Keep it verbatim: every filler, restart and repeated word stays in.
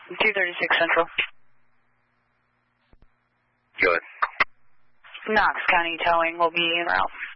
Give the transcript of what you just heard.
two thirty-six Central. Go ahead. Knox County Towing will be en route.